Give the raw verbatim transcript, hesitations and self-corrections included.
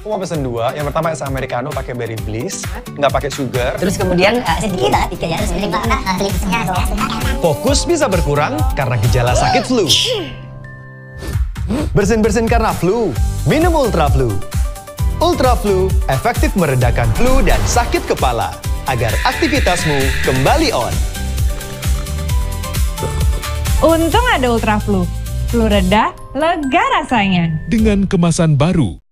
Aku mau pesen dua. Yang pertama es americano pakai berry bliss, nggak pakai sugar. Terus kemudian uh, sedikit lah, tiga ya. Terus kemudian Fokus bisa berkurang karena gejala sakit flu. Bersin-bersin karena flu, minum Ultra Flu. Ultra Flu efektif meredakan flu dan sakit kepala agar aktivitasmu kembali on. Untung ada Ultra Flu. Flu reda, lega rasanya. Dengan kemasan baru.